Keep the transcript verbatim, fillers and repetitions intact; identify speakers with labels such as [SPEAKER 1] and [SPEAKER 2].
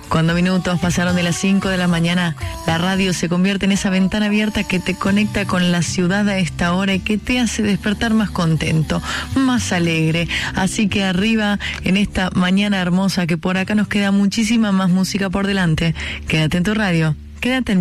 [SPEAKER 1] Cuando minutos pasaron de las cinco de la mañana, la radio se convierte en esa ventana abierta que te conecta con la ciudad a esta hora y que te hace despertar más contento, más alegre. Así que arriba en esta mañana hermosa, que por acá nos queda muchísima más música por delante. Quédate en tu radio, quédate en